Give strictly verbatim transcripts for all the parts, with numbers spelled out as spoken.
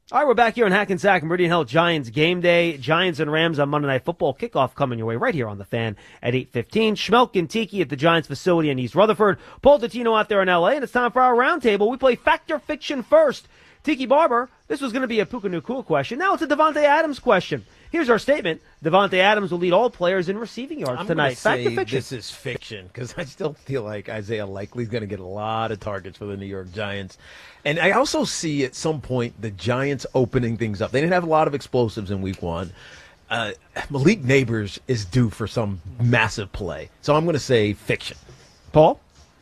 All right, we're back here on Hackensack and Meridian Health Giants game day. Giants and Rams on Monday Night Football kickoff coming your way right here on The Fan at eight fifteen. Schmelk and Tiki at the Giants facility in East Rutherford. Paul Dottino out there in L A, and it's time for our roundtable. We play Fact or Fiction first. Tiki Barber, this was going to be a Puka Nacua question. Now it's a Davante Adams question. Here's our statement. Davante Adams will lead all players in receiving yards I'm tonight. Fact Fact or fiction? This is fiction because I still feel like Isaiah Likely's going to get a lot of targets for the New York Giants. And I also see at some point the Giants opening things up. They didn't have a lot of explosives in week one. Uh, Malik Neighbors is due for some massive play. So I'm going to say fiction. Paul?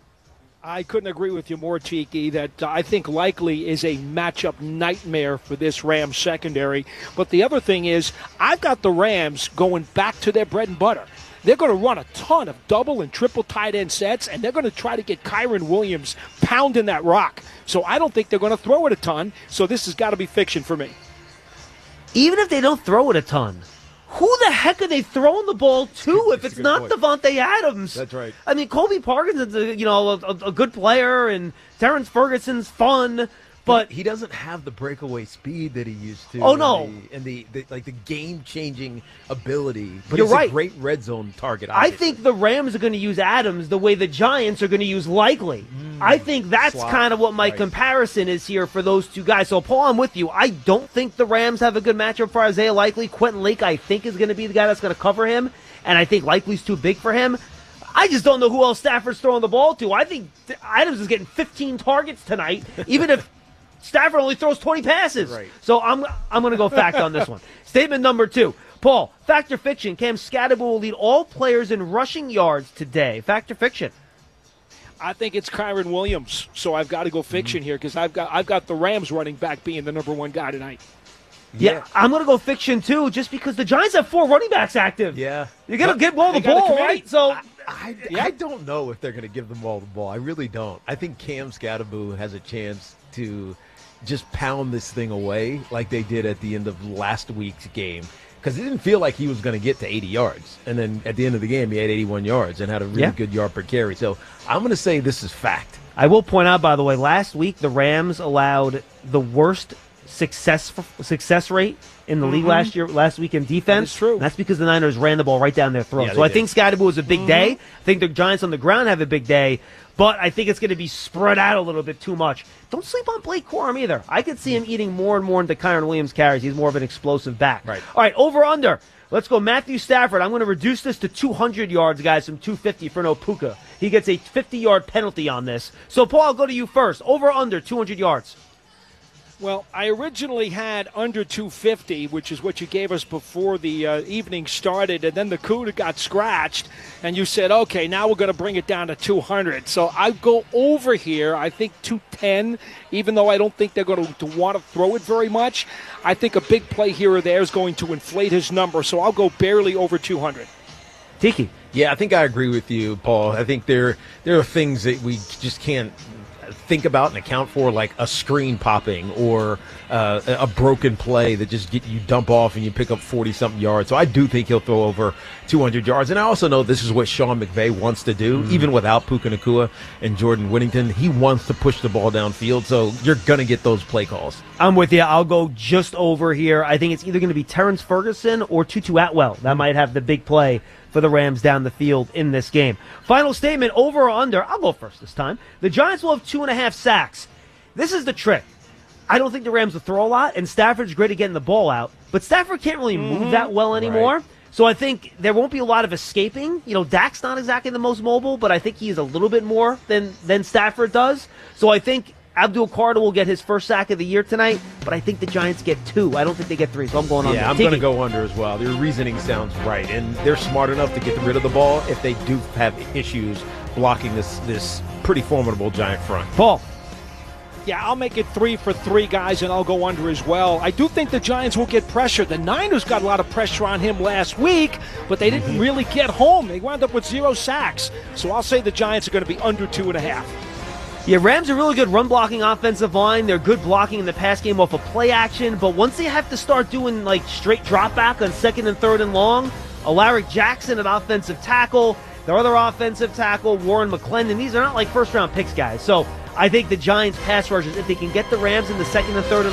I couldn't agree with you more, Tiki, that uh, I think Likely is a matchup nightmare for this Rams secondary. But the other thing is, I've got the Rams going back to their bread and butter. They're going to run a ton of double and triple tight end sets, and they're going to try to get Kyren Williams pounding that rock. So I don't think they're going to throw it a ton, so this has got to be fiction for me. Even if they don't throw it a ton, who the heck are they throwing the ball to if it's not Davante Adams? That's right. I mean, Colby Parkinson's a, you know, a, a good player, and Terrence Ferguson's fun, but he doesn't have the breakaway speed that he used to. Oh no, and the, and the, the like the game-changing ability. But You're he's right. a great red zone target. Obviously. I think the Rams are going to use Adams the way the Giants are going to use Likely. Mm, I think that's kind of what my right. comparison is here for those two guys. So, Paul, I'm with you. I don't think the Rams have a good matchup for Isaiah Likely. Quentin Lake, I think, is going to be the guy that's going to cover him, and I think Likely's too big for him. I just don't know who else Stafford's throwing the ball to. I think Adams is getting fifteen targets tonight, even if Stafford only throws twenty passes. Right. So I'm I'm going to go fact on this one. Statement number two. Paul, fact or fiction, Cam Scadaboo will lead all players in rushing yards today. Fact or fiction? I think it's Kyren Williams, so I've got to go fiction mm-hmm. here because I've got I've got the Rams running back being the number one guy tonight. Yeah, yeah I'm going to go fiction too, just because the Giants have four running backs active. Yeah. You're going to get all the ball, right? So I, I, yeah. I don't know if they're going to give them all the ball. I really don't. I think Cam Scadaboo has a chance to just pound this thing away like they did at the end of last week's game, because it didn't feel like he was going to get to eighty yards. And then at the end of the game, he had eighty-one yards and had a really yeah. good yard per carry. So I'm going to say this is fact. I will point out, by the way, last week the Rams allowed the worst success success rate in the mm-hmm. league last year, last week in defense. That's true. And that's because the Niners ran the ball right down their throat. Yeah, so I did. think Scadaboo is a big mm-hmm. day. I think the Giants on the ground have a big day. But I think it's going to be spread out a little bit too much. Don't sleep on Blake Corum either. I could see him eating more and more into Kyren Williams carries. He's more of an explosive back. Right. All right, over under. Let's go Matthew Stafford. I'm going to reduce this to two hundred yards, guys, from two fifty for no Puka. He gets a fifty-yard penalty on this. So, Paul, I'll go to you first. Over under two hundred yards. Well, I originally had under two fifty, which is what you gave us before the uh, evening started, and then the CUDA got scratched, and you said, okay, now we're going to bring it down to two hundred. So I go over here, I think two ten, even though I don't think they're going to, to want to throw it very much. I think a big play here or there is going to inflate his number, so I'll go barely over two hundred. Tiki. Yeah, I think I agree with you, Paul. I think there, there are things that we just can't think about and account for, like a screen popping or uh, a broken play that just get you dump off and you pick up forty-something yards. So I do think he'll throw over two hundred yards. And I also know this is what Sean McVay wants to do, mm-hmm. even without Puka Nacua and Jordan Whittington. He wants to push the ball downfield, so you're going to get those play calls. I'm with you. I'll go just over here. I think it's either going to be Terrence Ferguson or Tutu Atwell. That might have the big play for the Rams down the field in this game. Final statement, over or under. I'll go first this time. The Giants will have two and a half sacks. This is the trick. I don't think the Rams will throw a lot, and Stafford's great at getting the ball out, but Stafford can't really move mm-hmm. that well anymore. Right. So I think there won't be a lot of escaping. You know, Dak's not exactly the most mobile, but I think he is a little bit more than, than Stafford does. So I think Abdul Carter will get his first sack of the year tonight, but I think the Giants get two. I don't think they get three, so I'm going under. Yeah, I'm going to go under as well. Your reasoning sounds right, and they're smart enough to get rid of the ball if they do have issues blocking this this pretty formidable Giant front. Paul. Yeah, I'll make it three for three, guys, and I'll go under as well. I do think the Giants will get pressure. The Niners got a lot of pressure on him last week, but they didn't really get home. They wound up with zero sacks. So I'll say the Giants are going to be under two and a half. Yeah, Rams are really good run-blocking offensive line. They're good blocking in the pass game off of play action, but once they have to start doing, like, straight drop-back on second and third and long, Alaric Jackson at offensive tackle, their other offensive tackle, Warren McClendon, these are not like first-round picks, guys. So I think the Giants pass rushers, if they can get the Rams in the second and third and